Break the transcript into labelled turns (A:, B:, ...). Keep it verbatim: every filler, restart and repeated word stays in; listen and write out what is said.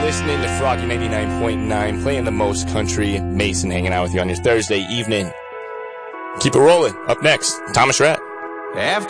A: listening to Froggy ninety-nine point nine, playing the most country. Mason hanging out with you on your Thursday evening. Keep it rolling. Up next, Thomas Rhett.
B: After